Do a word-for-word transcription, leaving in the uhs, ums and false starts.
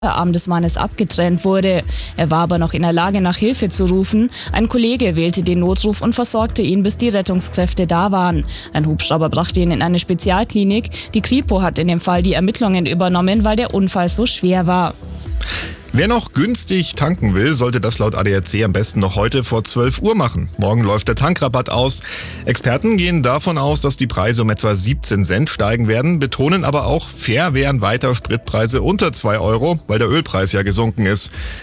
Arm des Mannes abgetrennt wurde. Er war aber noch in der Lage, nach Hilfe zu rufen. Ein Kollege wählte den Notruf und versorgte ihn, bis die Rettungskräfte da waren. Ein Hubschrauber brachte ihn in eine Spezialklinik. Die Kripo hat in dem Fall die Ermittlungen übernommen, weil der Unfall so schwer war. Wer noch günstig tanken will, sollte das laut A D A C am besten noch heute vor zwölf Uhr machen. Morgen läuft der Tankrabatt aus. Experten gehen davon aus, dass die Preise um etwa siebzehn Cent steigen werden, betonen aber auch, fair wären weiter Spritpreise unter zwei Euro, weil der Ölpreis ja gesunken ist.